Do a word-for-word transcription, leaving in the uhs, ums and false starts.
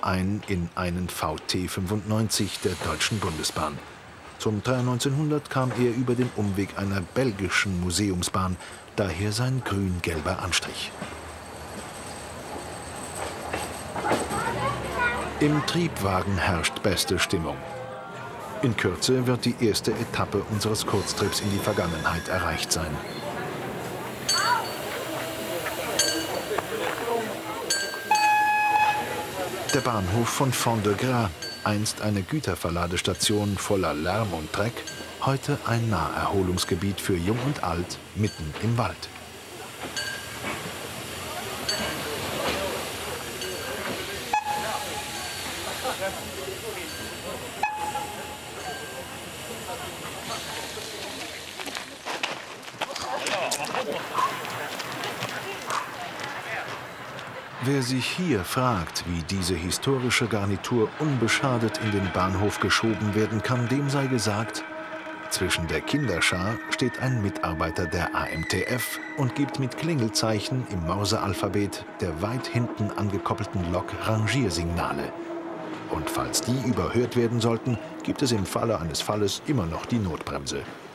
ein in einen V T fünfundneunzig der Deutschen Bundesbahn. Zum Teil neunzehnhundert kam er über den Umweg einer belgischen Museumsbahn, daher sein grün-gelber Anstrich. Im Triebwagen herrscht beste Stimmung. In Kürze wird die erste Etappe unseres Kurztrips in die Vergangenheit erreicht sein. Der Bahnhof von Fond-de-Gras, einst eine Güterverladestation voller Lärm und Dreck, heute ein Naherholungsgebiet für Jung und Alt mitten im Wald. Wer sich hier fragt, wie diese historische Garnitur unbeschadet in den Bahnhof geschoben werden kann, dem sei gesagt, zwischen der Kinderschar steht ein Mitarbeiter der A M T F und gibt mit Klingelzeichen im Morsealphabet der weit hinten angekoppelten Lok Rangiersignale. Und falls die überhört werden sollten, gibt es im Falle eines Falles immer noch die Notbremse.